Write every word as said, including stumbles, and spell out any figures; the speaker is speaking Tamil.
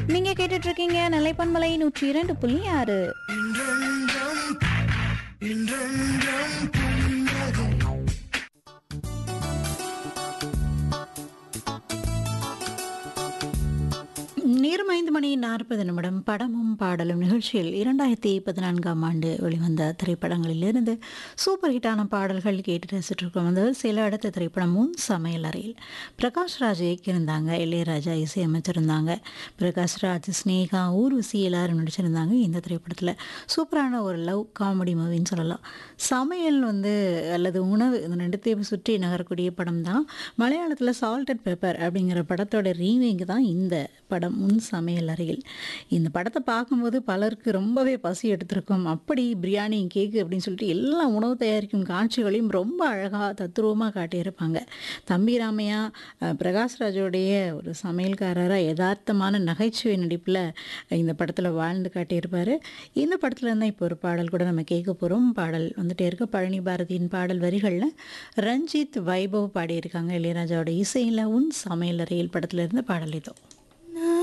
நீங்க கேட்டுட்டு இருக்கீங்க நிலைப்பன்மலை நூற்றி இரண்டு புள்ளி ஆறு. நேரம் ஐந்து மணி நாற்பது நிமிடம். படமும் பாடலும் நிகழ்ச்சியில் இரண்டாயிரத்தி பதினான்காம் ஆண்டு வெளிவந்த திரைப்படங்களிலிருந்து சூப்பர் ஹிட்டான பாடல்கள் கேட்டு ரசிட்டு இருக்கோம். வந்து சில அடுத்த திரைப்படமும் சமையல் அறையில் பிரகாஷ் ராஜ் இயக்கியிருந்தாங்க, இளையராஜா இசையமைச்சிருந்தாங்க. பிரகாஷ் ராஜ், ஸ்னேகா, ஊர்வசி எல்லாரும் நடிச்சிருந்தாங்க. இந்த திரைப்படத்தில் சூப்பரான ஒரு லவ் காமெடி மூவின்னு சொல்லலாம். சமையல் வந்து அல்லது உணவு இந்த ரெண்டுத்தையும் சுற்றி நகரக்கூடிய படம் தான். மலையாளத்தில் சால்ட் அண்ட் பெப்பர் அப்படிங்கிற படத்தோட ரீமேக் தான் இந்த படம் உன் சமையல் அறையில். இந்த படத்தை பார்க்கும்போது பலருக்கு ரொம்பவே பசி எடுத்திருக்கும். அப்படி பிரியாணி, கேக்கு அப்படின்னு சொல்லிட்டு எல்லா உணவு தயாரிக்கும் காட்சிகளையும் ரொம்ப அழகாக தத்ரூபமாக காட்டியிருப்பாங்க. தம்பி ராமையா பிரகாஷ் ராஜோடைய ஒரு சமையல்காரராக யதார்த்தமான நகைச்சுவை நடிப்பில் இந்த படத்தில் வாழ்ந்து காட்டியிருப்பார். இந்த படத்தில் இருந்தால் இப்போ ஒரு பாடல் கூட நம்ம கேட்க போகிறோம். பாடல் வந்துட்டே இருக்க பழனி பாரதியின் பாடல் வரிகளில் ரஞ்சித், வைபவ் பாடியிருக்காங்க. இளையராஜாவோட இசையில் உன் சமையல் அறையில் படத்தில் இருந்த பாடல் இதோ.